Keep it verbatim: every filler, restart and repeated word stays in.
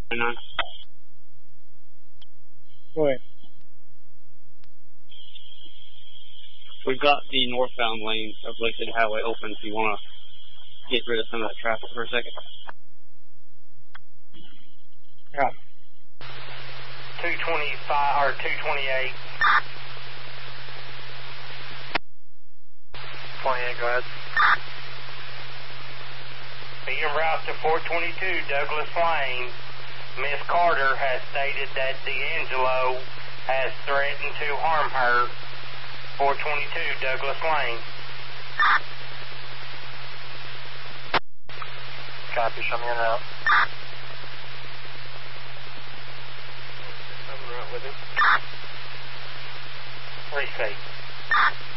nine. Go ahead. We've got the northbound lane of Lake City Highway open if you want to get rid of some of that traffic for a second. Yeah. two twenty-five or two twenty-eight. twenty-eight, go ahead. Be en route to four twenty-two Douglas Lane. Miss Carter has stated that D'Angelo has threatened to harm her. four twenty-two Douglas Lane. Copy, show me in and out. I'm right with him. Receipt.